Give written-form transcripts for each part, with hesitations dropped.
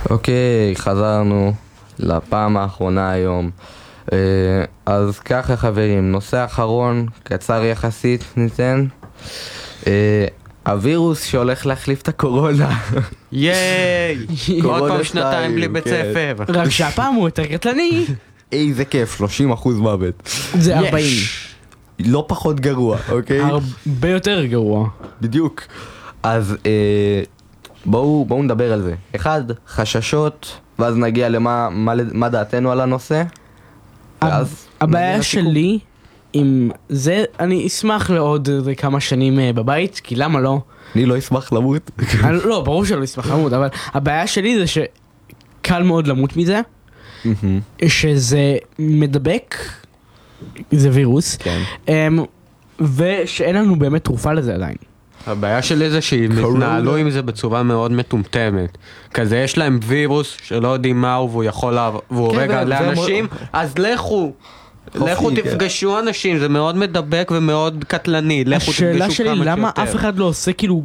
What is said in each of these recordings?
אוקיי, חזרנו לפעם האחרונה היום. אז ככה חברים, נושא אחרון, קצר יחסית ניתן. הווירוס שהולך להחליף את הקורונה. ייי! עוד פעם שנתיים בלי בית כן. ספר. רק שהפעם הוא יותר קטלני. איזה כיף, 30% מוות. זה 40. לא פחות גרוע, אוקיי? הרבה יותר גרוע. בדיוק. אז בואו נדבר על זה. אחד, חששות, ואז נגיע מה דעתנו על הנושא. ואז הבעיה נגיע לסיכום. שלי עם זה, אני אשמח לעוד כמה שנים בבית, כי למה לא? אני לא אשמח למות. לא, ברור שלא אשמח למות, אבל הבעיה שלי זה שקל מאוד למות מזה, שזה מדבק, זה וירוס, כן. ושאין לנו באמת תרופה לזה עדיין. הבעיה שלי זה שהם התנהלו עם זה בצורה מאוד מטומטמת. כזה יש להם וירוס שלא יודעים מהו והוא יכול והוא הורג לאנשים, אז לכו תפגשו אנשים, זה מאוד מדבק ומאוד קטלני. לכו תפגשו כמה שיותר. השאלה שלי, למה אף אחד לא עושה כאילו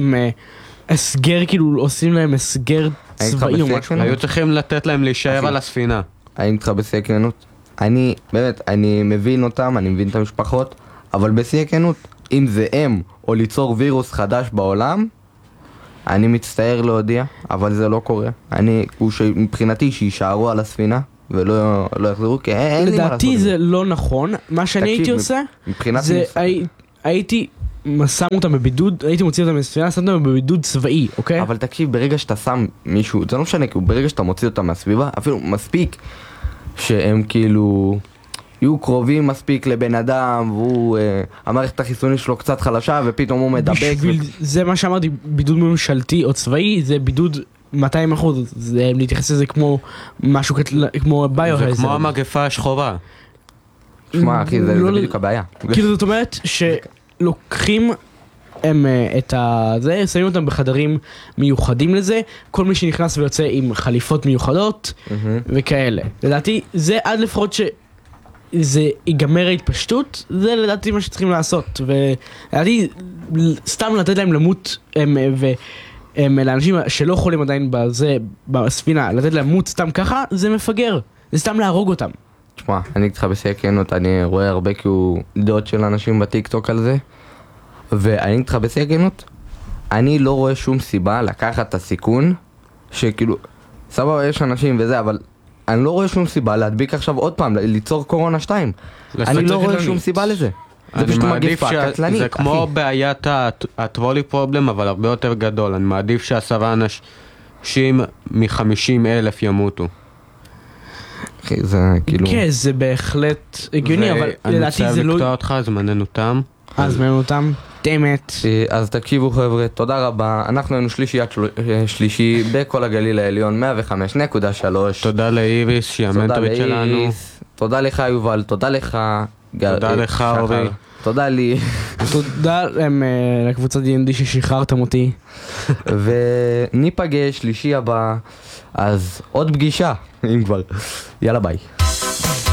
הסגר, כאילו עושים להם הסגר צבאי או משהו? היו צריכים לתת להם להישאר על הספינה. אני איתך בשיא הכנות. אני מבין אותם, אני מבין את המשפחות, אבל בשיא הכנות, אם זה או ליצור וירוס חדש בעולם, אני מצטער להודיע, אבל זה לא קורה. מבחינתי שישארו על הספינה ולא יחזרו, כי אין לי מה לעשות. לדעתי זה לא נכון. מה שאני הייתי עושה, זה הייתי שם אותם בבידוד, הייתי מוציא אותם מהספינה, שם אותם בבידוד צבאי, אוקיי? אבל תקשיב, ברגע שאתה שם מישהו, זה לא משנה, כי ברגע שאתה מוציא אותם מהסביבה, אפילו מספיק שהם כאילו יהיו קרובים מספיק לבן אדם, והוא, המערכת החיסונית שלו קצת חלשה, ופתאום הוא מדבק. בשביל זה מה שאמרתי, בידוד ממשלתי או צבאי, זה בידוד 200%, זה להתייחס לזה כמו משהו כמו ביו-הזרד. זה כמו המגפה השחורה. שמע אחי, זה בדיוק הבעיה. כאילו זאת אומרת שלוקחים את זה, שמים אותם בחדרים מיוחדים לזה, כל מי שנכנס ויוצא עם חליפות מיוחדות וכאלה. לדעתי זה עד לפחות שזה ייגמר ההתפשטות, זה לדעתי מה שצריכים לעשות, ולדעתי סתם לתת להם למות לאנשים שלא יכולים עדיין בספינה, לתת להם למות סתם ככה, זה מפגר, זה סתם להרוג אותם. תשמע, אני איתך בשיא הכנות, אני רואה הרבה כאילו דעות של אנשים בטיקטוק על זה, ואני איתך בשיא הכנות, אני לא רואה שום סיבה לקחת את הסיכון, שכאילו, סבבה יש אנשים וזה, אבל אני לא רואה שום סיבה להדביק עכשיו עוד פעם, ליצור קורונה 2. אני לא רואה שום סיבה לזה. זה פשוט מגפה קטלנית. זה כמו בעיית הטרולי פרובלם, אבל הרבה יותר גדול. אני מעדיף ש10 אנשים מ50,000 ימותו. אחי, זה כאילו... כן, זה בהחלט הגיוני, אבל לדעתי זה אני לא... רוצה לקטוע אותך, זמננו תם. זמננו תם, דמת. אז תקשיבו חבר'ה, תודה רבה. אנחנו היינו שלישי בכל הגליל העליון 105.3. תודה לאיריס שהיא המנטורית שלנו. תודה לך יובל, תודה לך תודה לך אורי. תודה לי. תודה לקבוצת D&D ששחררתם אותי. וניפגש שלישי הבא, אז עוד פגישה אם כבר. יאללה ביי.